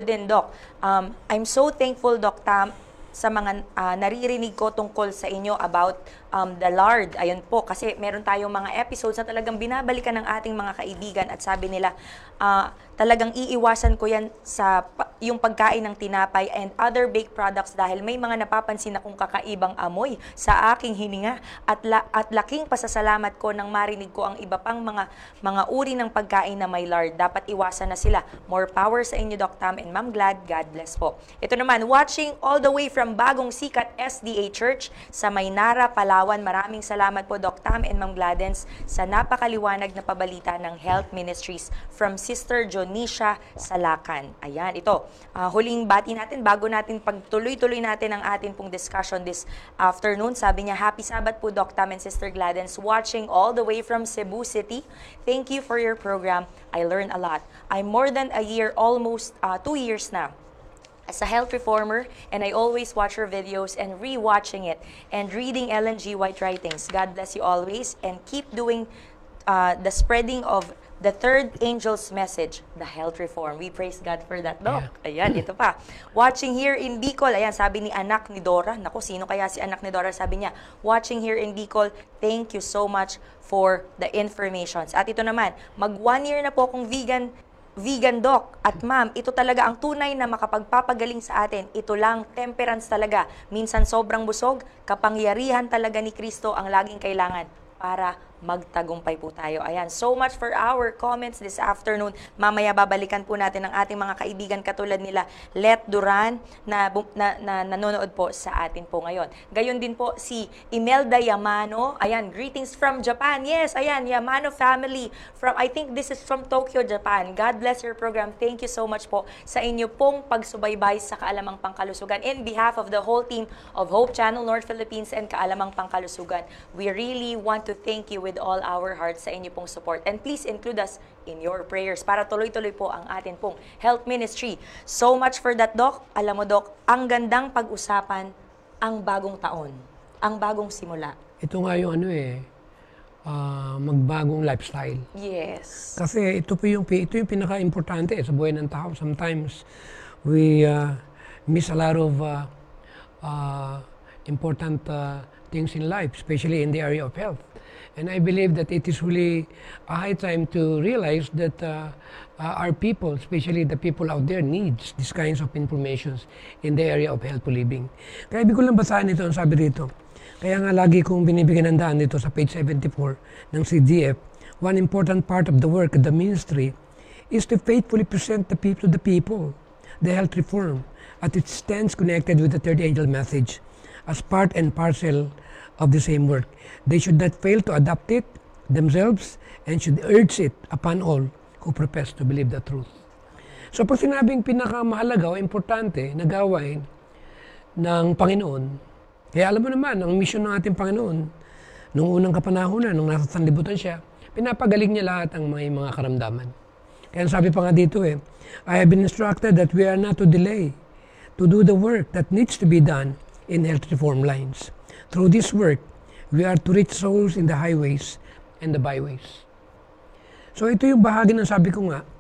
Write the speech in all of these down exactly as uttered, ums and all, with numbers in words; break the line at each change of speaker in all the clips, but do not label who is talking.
din, Doc. Um, I'm so thankful, Doc Tam, sa mga ah, naririnig ko tungkol sa inyo about um, the lard. Ayun po, kasi meron tayong mga episodes na talagang binabalikan ng ating mga kaibigan at sabi nila, ah, talagang iiwasan ko yan sa pa- yung pagkain ng tinapay and other baked products dahil may mga napapansin akong kakaibang amoy sa aking hininga at, la- at laking pasasalamat ko nang marinig ko ang iba pang mga mga uri ng pagkain na may lard. Dapat iwasan na sila. More power sa inyo, Doc Tam and Ma'am Glad. God bless po. Ito naman, watching all the way from Bagong Sikat S D A Church sa Maynara, Palawan. Maraming salamat po, Doc Tam and Ma'am Gladens, sa napakaliwanag na pabalita ng Health Ministries from Sister Jonisha Salakan. Ayan, ito. Ah, huling bati natin bago natin pagtuloy-tuloy natin ang atin pong discussion this afternoon. Sabi niya, Happy Sabbath po, Doc Tam and Sister Gladens, watching all the way from Cebu City. Thank you for your program. I learned a lot. I'm more than a year, almost uh, two years na, as a health reformer, and I always watch her videos and re-watching it and reading Ellen G. White writings. God bless you always and keep doing uh, the spreading of the third angel's message, the health reform. We praise God for that, Doc. Yeah. Ayan, ito pa. Watching here in Bicol, ayan, sabi ni anak ni Dora. Naku, sino kaya si anak ni Dora? Sabi niya, watching here in Bicol, thank you so much for the informations. At ito naman, mag one year na po akong vegan Vegan Doc. At ma'am, ito talaga ang tunay na makapagpapagaling sa atin. Ito lang, temperance talaga. Minsan sobrang busog, kapangyarihan talaga ni Kristo ang laging kailangan para magtagumpay po tayo. Ayan, so much for our comments this afternoon. Mamaya babalikan po natin ang ating mga kaibigan katulad nila Let Duran na, na, na nanonood po sa atin po ngayon. Gayon din po si Imelda Yamano. Ayan, greetings from Japan. Yes, ayan, Yamano family from, I think this is from Tokyo, Japan. God bless your program. Thank you so much po sa inyo pong pagsubaybay sa Kaalamang Pangkalusugan. In behalf of the whole team of Hope Channel North Philippines and Kaalamang Pangkalusugan, we really want to thank you with all our hearts sa inyo pong support. And please include us in your prayers para tuloy-tuloy po ang atin pong health ministry. So much for that, Doc. Alam mo, Doc, ang gandang pag-usapan ang bagong taon, ang bagong simula.
Ito nga yung ano eh, uh, magbagong lifestyle.
Yes.
Kasi ito po yung, ito yung pinaka-importante sa buhay ng tao. Sometimes we uh, miss a lot of uh, uh, important uh, things in life, especially in the area of health. And I believe that it is really a high time to realize that uh, uh, our people, especially the people out there, needs these kinds of informations in the area of healthy living. Kaya ibig ko lang basahin ito, ang sabi rito. Kaya nga lagi kong binibigyan ng daan dito sa page seventy-four ng C D F, one important part of the work of the ministry is to faithfully present the people to the people, the health reform, as it stands connected with the third angel message as part and parcel of the same work. They should not fail to adopt it themselves and should urge it upon all who profess to believe the truth. So pag sinabing pinakamahalaga o importante na gawain ng Panginoon, kaya alam mo naman, ang mission ng ating Panginoon, nung unang kapanahunan, nung nasa sanlibutan siya, pinapagaling niya lahat ang mga, mga karamdaman. Kaya sabi pa nga dito eh, I have been instructed that we are not to delay to do the work that needs to be done in health reform lines. Through this work, we are to reach souls in the highways and the byways. So ito yung bahagi ng sabi ko nga,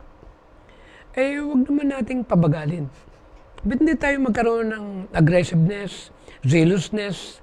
eh huwag naman nating pabagalin. Ba't hindi tayo magkaroon ng aggressiveness, zealousness?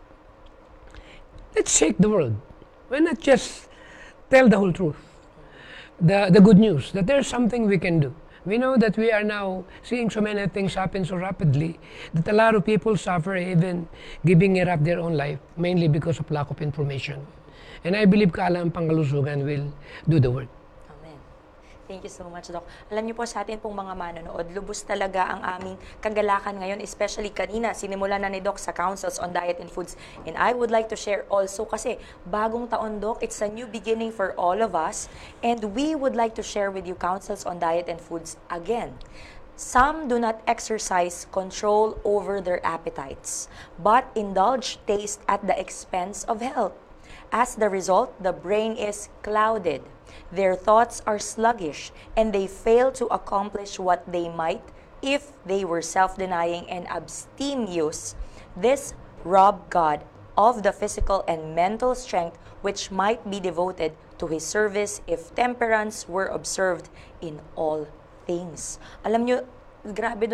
Let's shake the world. Why not just tell the whole truth? The, the good news, that there's something we can do. We know that we are now seeing so many things happen so rapidly that a lot of people suffer even giving it up their own life, mainly because of lack of information. And I believe Kaalamang Pangkalusugan will do the work.
Amen. Thank you so much, Doc. Alam niyo po sa atin pong mga manonood, lubos talaga ang aming kagalakan ngayon, especially kanina, sinimula na ni Doc sa Councils on Diet and Foods. And I would like to share also kasi bagong taon, Doc, it's a new beginning for all of us. And we would like to share with you Councils on Diet and Foods again. Some do not exercise control over their appetites, but indulge taste at the expense of health. As the result, the brain is clouded. Their thoughts are sluggish, and they fail to accomplish what they might if they were self-denying and abstemious. This rob God of the physical and mental strength which might be devoted to His service if temperance were observed in all things. Alam nyo, grabe